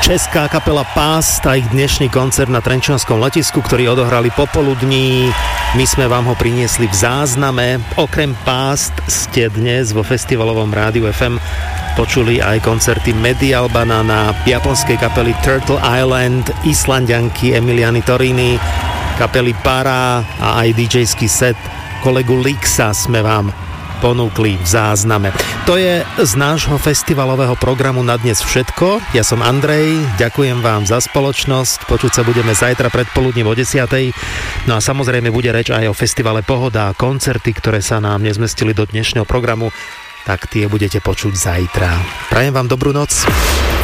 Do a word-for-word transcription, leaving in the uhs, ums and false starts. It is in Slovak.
Česká kapela Past a ich dnešný koncert na trenčianskom letisku, ktorý odohrali popoludní. My sme vám ho priniesli v zázname. Okrem Past ste dnes vo festivalovom rádiu ef em počuli aj koncerty Medial Banana, japonskej kapely Turtle Island, Islandianky Emiliany Torini, kapely Para a aj DJský set kolegu Lixa sme vám ponúkli v zázname. To je z nášho festivalového programu na dnes všetko. Ja som Andrej, ďakujem vám za spoločnosť. Počuť sa budeme zajtra predpoludním o desiatej. No a samozrejme bude reč aj o festivale Pohoda a koncerty, ktoré sa nám nezmestili do dnešného programu, tak tie budete počuť zajtra. Prajem vám dobrú noc.